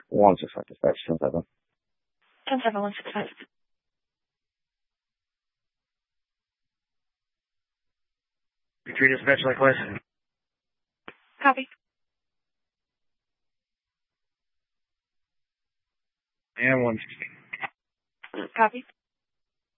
165 dispatch, 10-7. 10-7-165. Retreat dispatch likewise. Copy. And 160. Copy.